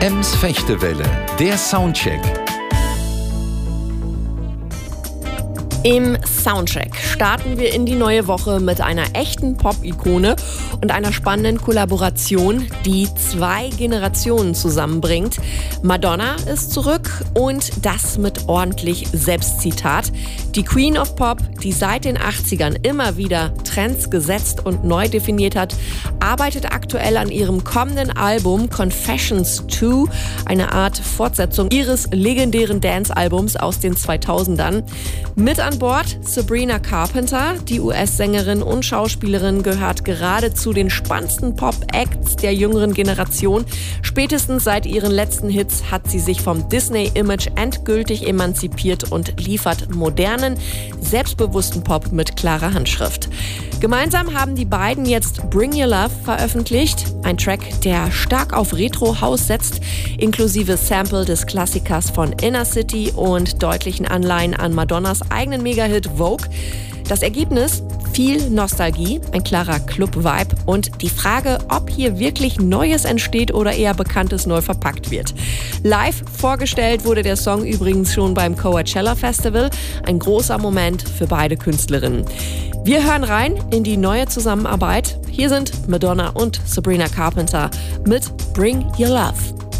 Ems Fechtewelle, der Soundcheck. Im Soundcheck starten wir in die neue Woche mit einer echten Pop-Ikone und einer spannenden Kollaboration, die 2 Generationen zusammenbringt. Madonna ist zurück und das mit ordentlich Selbstzitat. Die Queen of Pop, die seit den 80ern immer wieder Trends gesetzt und neu definiert hat, arbeitet aktuell an ihrem kommenden Album Confessions 2, eine Art Fortsetzung ihres legendären Dance-Albums aus den 2000ern. Mit an Bord Sabrina Carpenter, die US-Sängerin und Schauspielerin, gehört gerade zu den spannendsten Pop-Acts der jüngeren Generation. Spätestens seit ihren letzten Hits hat sie sich vom Disney-Image endgültig emanzipiert und liefert modernen, selbstbewussten Pop mit klarer Handschrift. Gemeinsam haben die beiden jetzt Bring Your Love veröffentlicht, ein Track, der stark auf Retro-House setzt, inklusive Sample des Klassikers von Inner City und deutlichen Anleihen an Madonnas eigenen Mega-Hit Vogue. Das Ergebnis? Viel Nostalgie, ein klarer Club-Vibe und die Frage, ob hier wirklich Neues entsteht oder eher Bekanntes neu verpackt wird. Live vorgestellt wurde der Song übrigens schon beim Coachella Festival, ein großer Moment für beide Künstlerinnen. Wir hören rein in die neue Zusammenarbeit. Hier sind Madonna und Sabrina Carpenter mit Bring Your Love.